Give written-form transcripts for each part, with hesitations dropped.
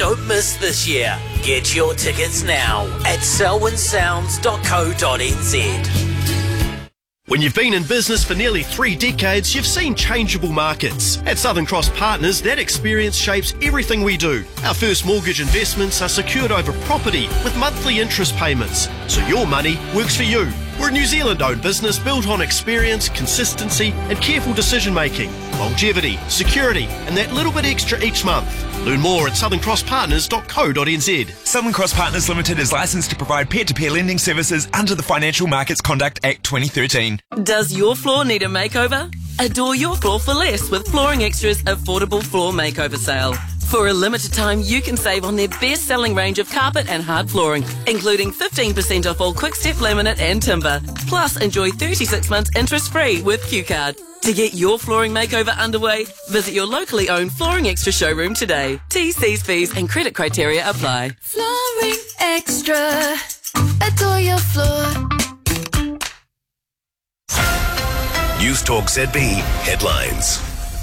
Don't miss this year. Get your tickets now at selwynsounds.co.nz. When you've been in business for nearly 3 decades, you've seen changeable markets. At Southern Cross Partners, that experience shapes everything we do. Our first mortgage investments are secured over property with monthly interest payments, so your money works for you. We're a New Zealand-owned business built on experience, consistency and careful decision-making, longevity, security and that little bit extra each month. Learn more at southerncrosspartners.co.nz. Southern Cross Partners Limited is licensed to provide peer-to-peer lending services under the Financial Markets Conduct Act 2013. Does your floor need a makeover? Adore your floor for less with Flooring Extra's affordable floor makeover sale. For a limited time, you can save on their best-selling range of carpet and hard flooring, including 15% off all Quick-Step laminate and timber. Plus, enjoy 36 months interest-free with Q-Card. To get your flooring makeover underway, visit your locally owned Flooring Extra showroom today. T's, C's, fees and credit criteria apply. Flooring Extra. Adore your floor. News Talk ZB headlines.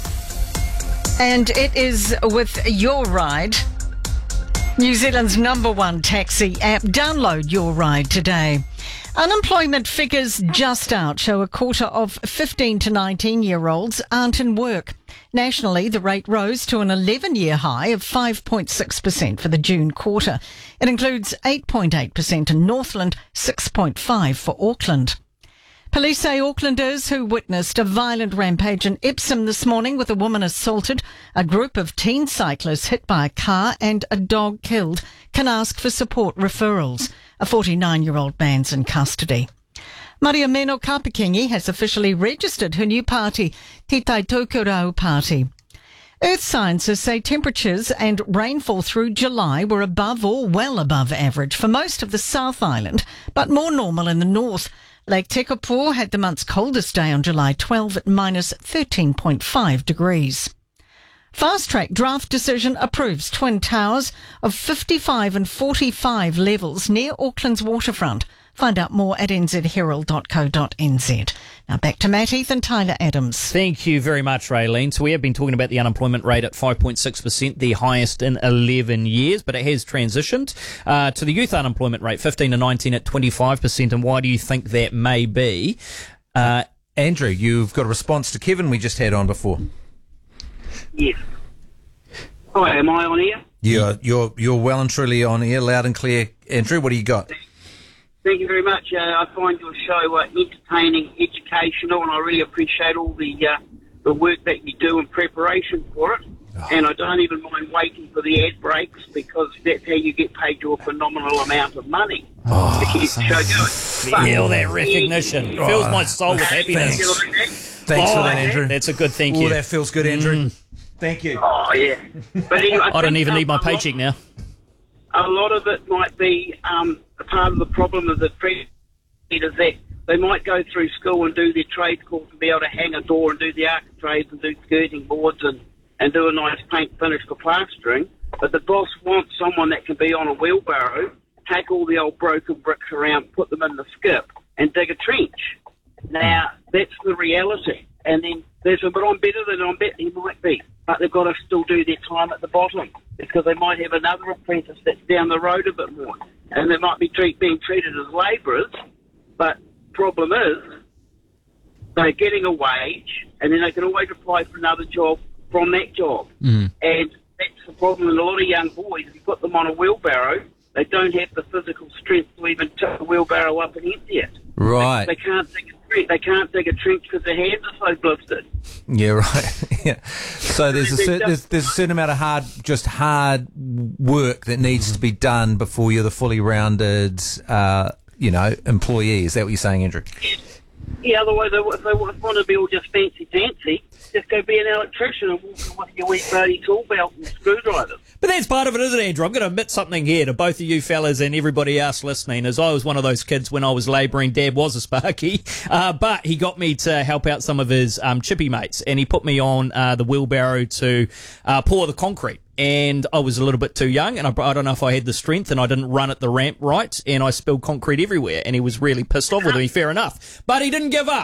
And it is with Your Ride, New Zealand's #1 taxi app. Download Your Ride today. Unemployment figures just out show a quarter of 15 to 19-year-olds aren't in work. Nationally, the rate rose to an 11-year high of 5.6% for the June quarter. It includes 8.8% in Northland, 6.5% for Auckland. Police say Aucklanders who witnessed a violent rampage in Epsom this morning with a woman assaulted, a group of teen cyclists hit by a car and a dog killed can ask for support referrals. A 49-year-old man's in custody. Mariameno Kapakingi has officially registered her new party, Te Tai Tokerau Party. Earth scientists say temperatures and rainfall through July were above or well above average for most of the South Island, but more normal in the north. Lake Tekapo had the month's coldest day on July 12 at minus 13.5 degrees. Fast Track draft decision approves Twin Towers of 55 and 45 levels near Auckland's waterfront. Find out more at nzherald.co.nz. Now back to Matt Heath and Tyler Adams. Thank you very much, Raylene. So we have been talking about the unemployment rate at 5.6%, the highest in 11 years, but it has transitioned to the youth unemployment rate, 15 to 19 at 25%. And why do you think that may be? Andrew, you've got a response to Kevin we just had on before. Yes. Hi, am I on air? You're well and truly on air, loud and clear. Andrew, what do you got? Thank you very much. I find your show entertaining, educational, and I really appreciate all the work that you do in preparation for it. Oh. And I don't even mind waiting for the ad breaks because that's how you get paid your phenomenal amount of money. Oh, to keep the show going. Feel that recognition. Fills my soul with happiness. Thanks for that, Andrew. That's a good thank you. Oh, that feels good, Andrew. Thank you. Oh, yeah. But anyway, I don't even need my paycheck now. A lot of it might be a part of the problem of the trade is that they might go through school and do their trade course and be able to hang a door and do the architraves and do skirting boards and do a nice paint finish for plastering. But the boss wants someone that can be on a wheelbarrow, take all the old broken bricks around, put them in the skip and dig a trench. Now, that's the reality. And then there's a bit I'm better than I'm better, he might be. But they've got to still do their time at the bottom because they might have another apprentice that's down the road a bit more. And they might be being treated as labourers. But problem is, they're getting a wage and then they can always apply for another job from that job. And that's the problem with a lot of young boys. If you put them on a wheelbarrow, they don't have the physical strength to even tip the wheelbarrow up and empty it. Right. They can't dig a trench. They can't dig a trench because their hands are so blistered. Yeah, right. Yeah. So there's a certain amount of hard work that needs to be done before you're the fully rounded, employee. Is that what you're saying, Andrew? Yeah. Otherwise, if they want to be all just fancy, just go be an electrician and walk with your wee bloody tool belt and screwdrivers. But that's part of it, isn't it, Andrew? I'm going to admit something here to both of you fellas and everybody else listening, as I was one of those kids when I was labouring. Dad was a sparky, but he got me to help out some of his chippy mates, and he put me on the wheelbarrow to pour the concrete. And I was a little bit too young, and I don't know if I had the strength, and I didn't run at the ramp right, and I spilled concrete everywhere, and he was really pissed off with me, fair enough. But he didn't give up.